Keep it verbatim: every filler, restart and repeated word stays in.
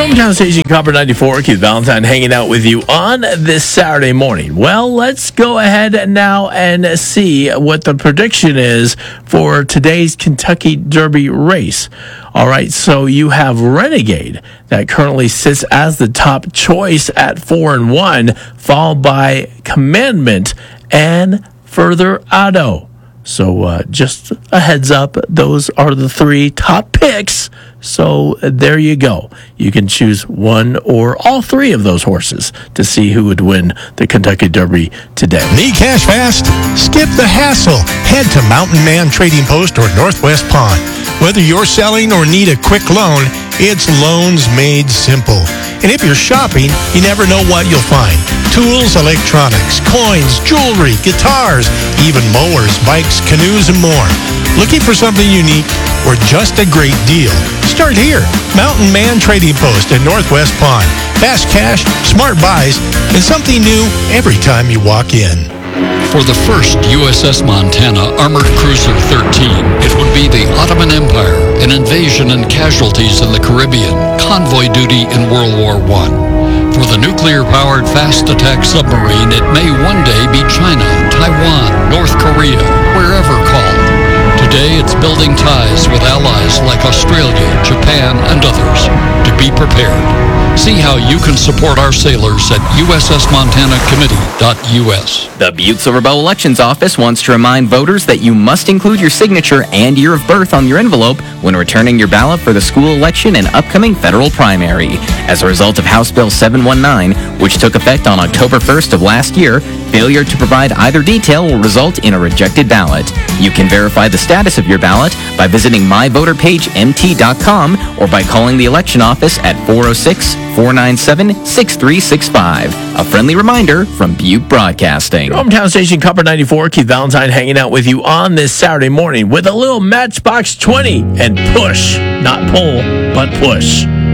Hometown Station Copper ninety-four, Keith Valentine hanging out with you on this Saturday morning. Well, let's go ahead now and see what the prediction is for today's Kentucky Derby race. All right, so you have Renegade that currently sits as the top choice at four and one, followed by Commandment and Further Auto. So uh, just a heads up, those are the three top picks. So there you go. You can choose one or all three of those horses to see who would win the Kentucky Derby today. Need cash fast? Skip the hassle. Head to Mountain Man Trading Post or Northwest Pawn. Whether you're selling or need a quick loan, it's loans made simple. And if you're shopping, you never know what you'll find. Tools, electronics, coins, jewelry, guitars, even mowers, bikes, canoes, and more. Looking for something unique or just a great deal? Start here. Mountain Man Trading Post at Northwest Pawn. Fast cash, smart buys, and something new every time you walk in. For the first U S S Montana Armored Cruiser thirteen, it would be the Ottoman Empire, an invasion and casualties in the Caribbean, convoy duty in World War One. For the nuclear-powered fast attack submarine, it may one day be China, Taiwan, North Korea, wherever called. Today, it's building ties with allies like Australia, Japan, and others to be prepared. See how you can support our sailors at U S S Montana Committee dot U S. The Butte Silver Bow Elections Office wants to remind voters that you must include your signature and year of birth on your envelope when returning your ballot for the school election and upcoming federal primary. As a result of House Bill seven one nine, which took effect on October first of last year, failure to provide either detail will result in a rejected ballot. You can verify the status of your ballot by visiting my voter page M T dot com or by calling the election office at four oh six, four nine seven, six three six five. A friendly reminder from Butte Broadcasting. Your hometown station, Copper ninety-four, Keith Valentine hanging out with you on this Saturday morning with a little Matchbox twenty and push, not pull, but push.